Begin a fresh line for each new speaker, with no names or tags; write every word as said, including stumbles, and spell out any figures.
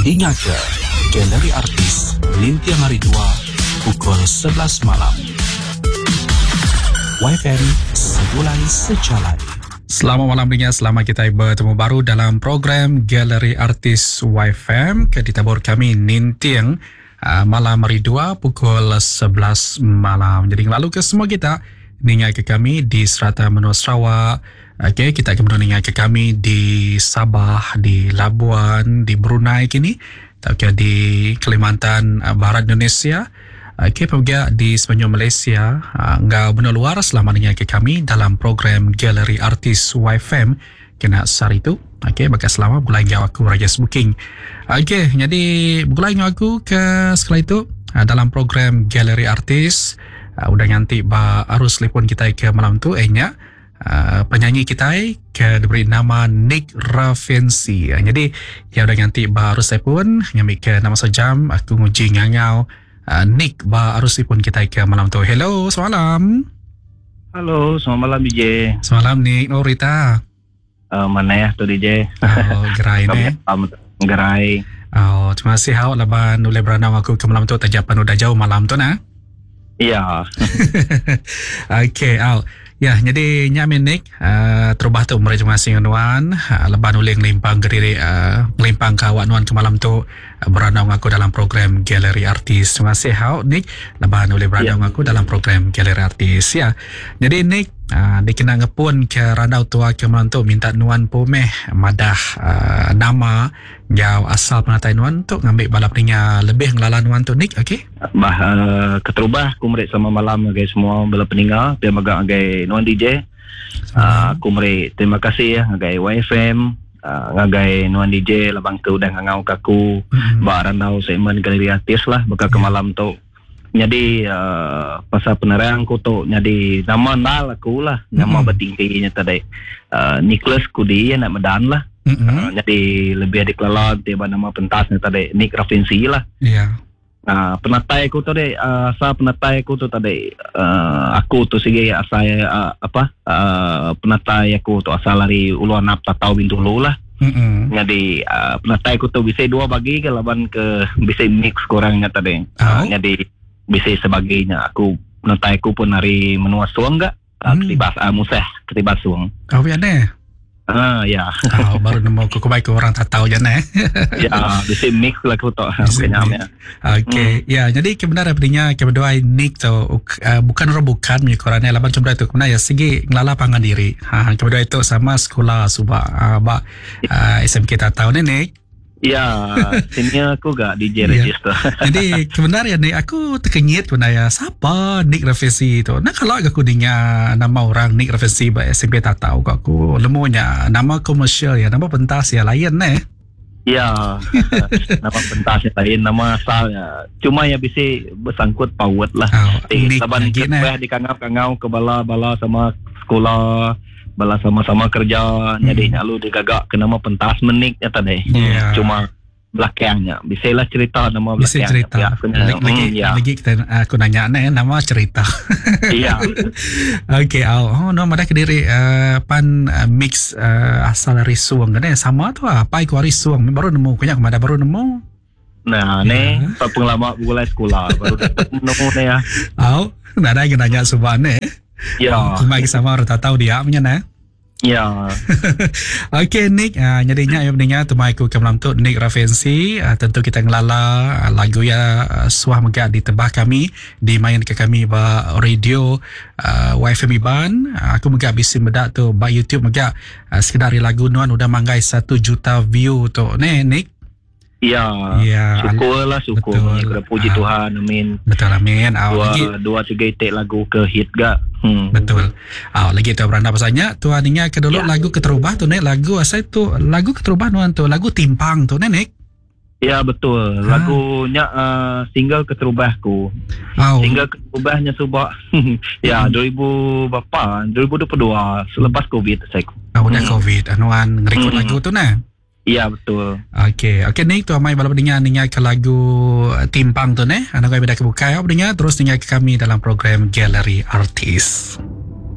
Ingat ke Galeri Artis Lintiang Hari dua pukul sebelas malam. Y F M Segulai Sejalan.
Selamat malam dengan selamat kita bertemu baru dalam program Galeri Artis Y F M ke ditabur kami Nintiang uh, malam hari dua pukul sebelas malam. Jadi lalu ke semua kita ningai ke kami di Serata Menua Sarawak. Okey, kita akan mendengar ke kami di Sabah, di Labuan, di Brunei kini, okay, di Kalimantan Barat Indonesia. Okey, juga di semenanjung Malaysia. Enggak benar luar selamat mendengar ke kami dalam program Galeri Artis Y F M kena sehari itu. Okey, bagi selamat mulai ngau aku Raja Booking. Okey, jadi mulai ngau aku ke sekali itu dalam program Galeri Artis. Udah nganti ba arus telefon kita ke malam tu ehnya. Uh, penyanyi kita ke diberi nama Nick Raffensi. Uh, jadi ya udah ganti ba arus pun nyambi ke nama sejam aku nguji ngangau uh, Nick ba arus pun kita ke malam tu. Hello, semalam.
Halo, selamat malam D J.
Semalam Nick, no Rita.
Uh, mana ya tu D J?
Oh, gerai ne.
Gerai.
Oh, terima kasih hau laban boleh beranau aku ke malam tu tajapan udah jauh malam tu na.
Iya.
Okay, au. Ya, jadi nyamin Nick, uh, terubah tu umur terima kasih nuan, uh, leban uling limpang ke uh, limpang ke awak nuan ke malam tu uh, beranau aku dalam program Galeri Artis. Terima kasih hau Nick, leban uling beranau aku dalam program Galeri Artis ya. Jadi Nick, uh, dikena ngepun ke randau tua ke malam tu minta nuan pomeh madah uh, nama jauh asal penatai nuan tu ngambil balap ninya lebih ngelalan nuan tu Nick, okey?
Bah uh, keterubah aku merik sama malam guys semua bela peninggal dia magang agai nuan D J. Uh, aku merik terima kasih ya agai Y F M uh, ngagai nuan D J labang ke udah ngangau kaku mm-hmm. ba randau segmen Galeri Artis lah beka ke malam tu. Jadi uh, pasal penerang ku tu jadi nama nal aku lah nama mm-hmm. bertingginya tadi uh, Nicholas Kudi nak medan lah. Mm-hmm. Uh, jadi lebih dikelalak dia nama pentasnya tadi Nick Raffensi lah.
Iya. Yeah.
Uh, penatai aku tadi uh, asal penatai aku tu tadi uh, aku tu sige asal uh, apa uh, penatai aku tu asal dari Uluan Nap Tatau Bintulu lah. Mm-hmm. Jadi uh, penatai aku tu bisa dua bagi ke laban ke bisa mix kurangnya tadi. Uh, oh. Jadi bisa sebagainya aku penatai aku pun dari Menua Suang enggak uh, mm. ketibas uh, Museh ketibas Suang.
Oh ya ne.
Ah ya.
Oh, baru nemu aku baik orang tak tahu je ne.
Ya, bisa mix lah aku tu.
Kenyamnya. Okey. Hmm. Ya, jadi kebenaran pentingnya kedua Nick tu uh, bukan orang bukan mi korang laban cuma itu kebenar ya segi ngelala pangan diri. Ha, kedua itu sama sekolah suba uh, ba uh, S M K tak tahu ne Nick.
Ya, senior aku gak D J register.
Jadi kebenaran ni aku terkenyit sebenarnya siapa Nick Raffensi tu. Nah kalau aku dengar nama orang Nick Raffensi ba S M P tak tahu kok aku lemunya nama komersial ya, nama pentas ya lain ne.
Ya, nama pentas ya lain, nama asalnya. Cuma ya bisa bersangkut paut lah.
Oh,
di saban kita di kangau-kangau ke bala-bala sama sekolah. Bala sama-sama kerja hmm. jadi nyalu digagak ke nama pentas menik ya tadi. Yeah. Cuma belakangnya bisa lah cerita nama belakangnya.
Bisa cerita. Ya, lagi, lagi,
hmm, ya.
lagi kita aku nanya nih nama cerita.
Iya.
Okey, oh no ada kediri uh, pan uh, mix uh, asal dari Suang kan sama tu apa ikut dari Suang baru nemu banyak mana baru nemu.
Nah, yeah. Ni pengalaman mulai sekolah baru nemu ni ya.
Oh, nak ada yang nanya subhan ni.
Ya.
Cuma sama orang tak tahu dia punya nah.
Ya.
Okey Nick, uh, jadinya yang pentingnya tu mai aku ke malam tu Nick Raffensi, uh, tentu kita ngelala uh, lagu ya uh, suah megak di tebah kami dimain ke kami ba radio uh, Y F M Iban. Uh, aku megak bisi medak tu ba YouTube megak uh, sekadari lagu nuan udah manggai satu juta view tu. Ne Nick.
Ya,
ya,
syukurlah syukur. Betul. Puji uh, Tuhan, amin.
Betul, amin.
Dua, lagi, dua tiga itik lagu ke hit gak? Hmm.
Betul. Oh, lagi tu beranda pasanya tuan ingat ke dulu ya. Lagu keterubah tu nek lagu asal tu lagu keterubah nuan tu lagu timpang tu nek.
Ya betul. Ha. Lagunya uh, single keterubahku. Oh. Single keterubahnya subak. Ya hmm. dua ribu berapa? dua ribu dua puluh dua selepas Covid saya.
Oh, udah hmm. Covid anuan ngerekod hmm. lagu tu nek.
Ya betul.
Okey, okey Nick tu amai balap dengar dengar ke lagu Timpang tu ne. Anak kau beda kebuka ya dengar terus dengar ke kami dalam program Galeri Artis.